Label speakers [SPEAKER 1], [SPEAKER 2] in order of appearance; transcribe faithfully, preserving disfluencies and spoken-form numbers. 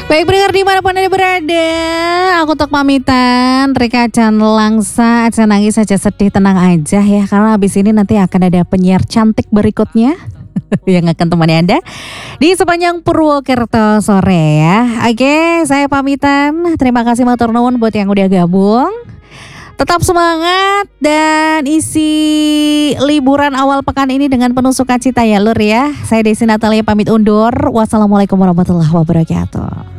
[SPEAKER 1] Baik pendengar dimanapun Anda berada, aku untuk pamitan. Rika Chan Langsa, Acan nangis saja sedih, tenang aja ya. Karena habis ini nanti akan ada penyiar cantik berikutnya yang akan temani Anda di sepanjang Purwokerto sore ya. Oke, saya pamitan. Terima kasih matur nuwun buat yang udah gabung. Tetap semangat dan isi liburan awal pekan ini dengan penuh sukacita ya Lur ya. Saya Desi Natalia pamit undur. Wassalamualaikum warahmatullahi wabarakatuh.